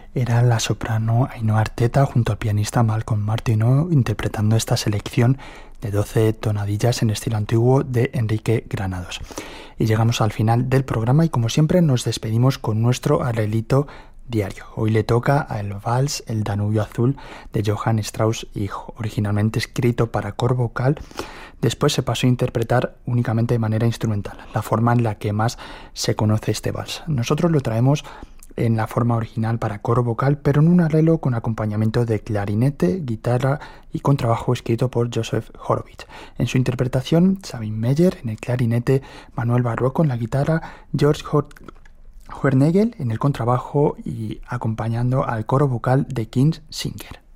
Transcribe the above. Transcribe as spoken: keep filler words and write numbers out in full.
era la soprano Ainhoa Arteta junto al pianista Malcolm Martineau interpretando esta selección de doce tonadillas en estilo antiguo de Enrique Granados. Y llegamos al final del programa y como siempre nos despedimos con nuestro arreglito diario. Hoy le toca al vals El Danubio Azul de Johann Strauss hijo, originalmente escrito para coro vocal. Después se pasó a interpretar únicamente de manera instrumental, la forma en la que más se conoce este vals. Nosotros lo traemos en la forma original para coro vocal, pero en un arreglo con acompañamiento de clarinete, guitarra y contrabajo escrito por Joseph Horowitz. En su interpretación, Sabine Meyer en el clarinete, Manuel Barroco en la guitarra, George Hoernegel en el contrabajo y acompañando al coro vocal de Kim Singer.